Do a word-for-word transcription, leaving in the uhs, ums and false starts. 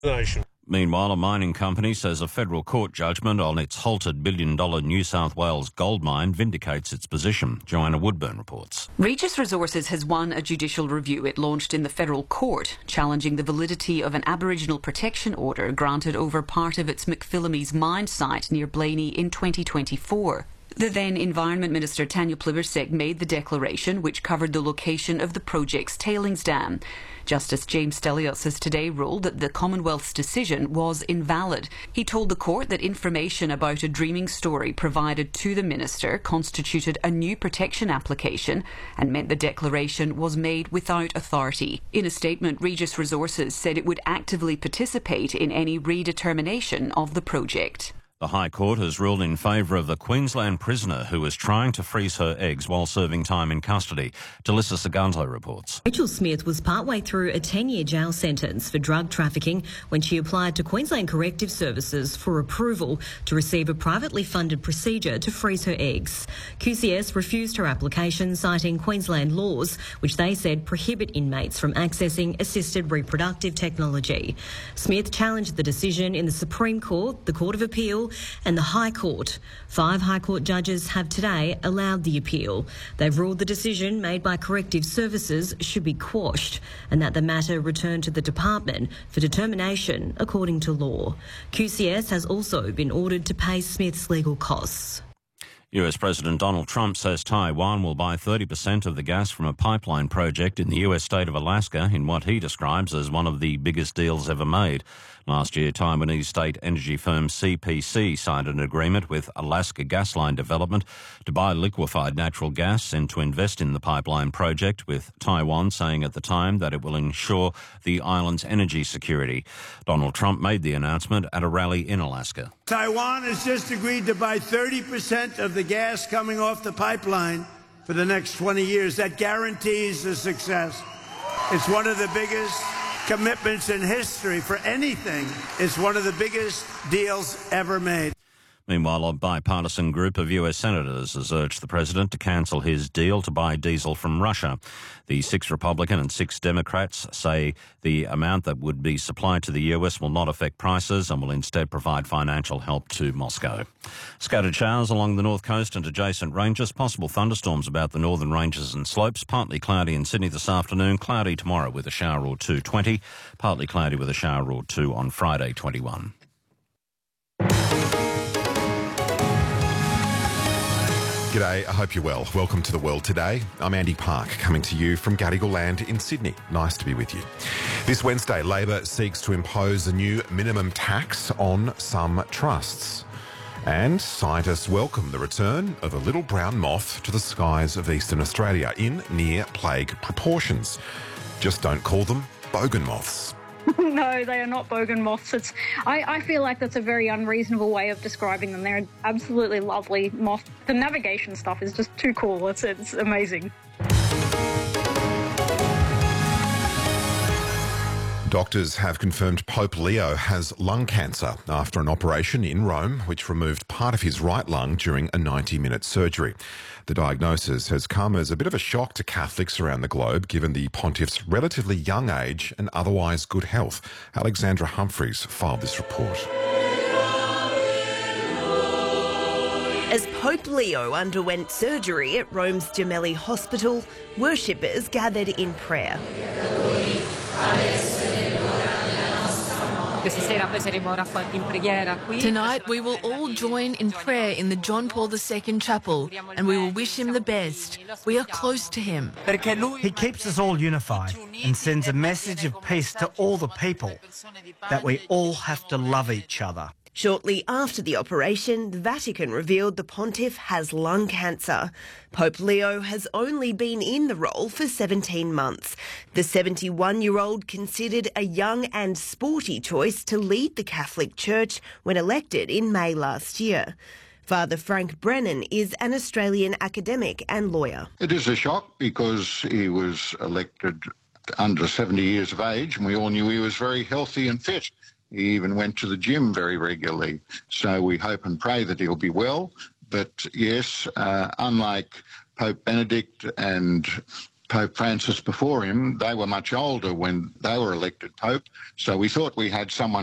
Nation. Meanwhile, a mining company says a federal court judgment on its halted billion-dollar New South Wales gold mine vindicates its position. Joanna Woodburn reports. Regis Resources has won a judicial review it launched in the federal court, challenging the validity of an Aboriginal protection order granted over part of its McPhillamys mine site near Blaney in twenty twenty-four. The then Environment Minister Tanya Plibersek made the declaration, which covered the location of the project's tailings dam. Justice James Stelios has today ruled that the Commonwealth's decision was invalid. He told the court that information about a dreaming story provided to the minister constituted a new protection application and meant the declaration was made without authority. In a statement, Regis Resources said it would actively participate in any redetermination of the project. The High Court has ruled in favour of the Queensland prisoner who was trying to freeze her eggs while serving time in custody. Talissa Saganto reports. Rachel Smith was partway through a ten-year jail sentence for drug trafficking when she applied to Queensland Corrective Services for approval to receive a privately funded procedure to freeze her eggs. Q C S refused her application, citing Queensland laws, which they said prohibit inmates from accessing assisted reproductive technology. Smith challenged the decision in the Supreme Court, the Court of Appeal and the High Court. Five High Court judges have today allowed the appeal. They've ruled the decision made by Corrective Services should be quashed and that the matter return to the department for determination according to law. Q C S has also been ordered to pay Smith's legal costs. U S President Donald Trump says Taiwan will buy thirty percent of the gas from a pipeline project in the U S state of Alaska in what he describes as one of the biggest deals ever made. Last year, Taiwanese state energy firm C P C signed an agreement with Alaska Gasline Development to buy liquefied natural gas and to invest in the pipeline project, with Taiwan saying at the time that it will ensure the island's energy security. Donald Trump made the announcement at a rally in Alaska. Taiwan has just agreed to buy thirty percent of the gas coming off the pipeline for the next twenty years. That guarantees the success. It's one of the biggest commitments in history for anything. It's one of the biggest deals ever made. Meanwhile, a bipartisan group of U S senators has urged the president to cancel his deal to buy diesel from Russia. The six Republican and six Democrats say the amount that would be supplied to the U S will not affect prices and will instead provide financial help to Moscow. Scattered showers along the north coast and adjacent ranges. Possible thunderstorms about the northern ranges and slopes. Partly cloudy in Sydney this afternoon. Cloudy tomorrow with a shower or two, twenty. Partly cloudy with a shower or two on Friday, twenty-one. G'day, I hope you're well. Welcome to The World Today. I'm Andy Park, coming to you from Gadigal Land in Sydney. Nice to be with you. This Wednesday, Labor seeks to impose a new minimum tax on some trusts. And scientists welcome the return of a little brown moth to the skies of eastern Australia in near plague proportions. Just don't call them bogan moths. No, they are not bogan moths. It's, I, I feel like that's a very unreasonable way of describing them. They're an absolutely lovely moth. The navigation stuff is just too cool. It's, it's amazing. Doctors have confirmed Pope Leo has lung cancer after an operation in Rome which removed part of his right lung during a ninety-minute surgery. The diagnosis has come as a bit of a shock to Catholics around the globe, given the pontiff's relatively young age and otherwise good health. Alexandra Humphreys filed this report. As Pope Leo underwent surgery at Rome's Gemelli Hospital, worshippers gathered in prayer. Tonight we will all join in prayer in the John Paul the Second Chapel and we will wish him the best. We are close to him. He keeps us all unified and sends a message of peace to all the people, that we all have to love each other. Shortly after the operation, the Vatican revealed the pontiff has lung cancer. Pope Leo has only been in the role for seventeen months. The seventy-one-year-old considered a young and sporty choice to lead the Catholic Church when elected in May last year. Father Frank Brennan is an Australian academic and lawyer. It is a shock because he was elected under seventy years of age and we all knew he was very healthy and fit. He even went to the gym very regularly. So we hope and pray that he'll be well. But yes, uh, unlike Pope Benedict and Pope Francis before him, they were much older when they were elected Pope. So we thought we had someone